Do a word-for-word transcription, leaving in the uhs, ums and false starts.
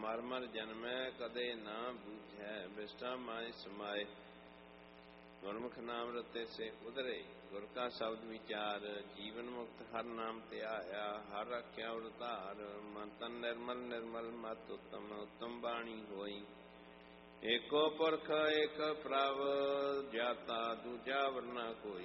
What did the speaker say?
ਮਰ ਮਰ ਜਨਮੈ ਕਦੇ ਨਾ ਬੂਝੈ ਬਿਸਟਾ ਮਾਇ ਸਮਾਏ। ਗੁਰਮੁਖ ਨਾਮ ਰਤੇ ਸੇ ਉਧਰੇ ਗੁਰ ਕਾ ਸ਼ਬਦ ਵਿਚਾਰ ਜੀਵਨ ਮੁਕਤ ਹਰ ਨਾਮ ਧਿਆਇਆ ਹਰ ਰੱਖਿਆ ਉਰਧਾਰ। ਮਨ ਤਨ ਨਿਰਮਲ ਨਿਰਮਲ ਮਤ ਉਤਮ ਉਤਮ ਬਾਣੀ ਹੋਈ। ਏਕੋ ਪੁਰਖ ਏਕ ਪ੍ਰਭ ਜਾਤਾ ਦੂਜਾ ਵਰਨਾ ਕੋਈ।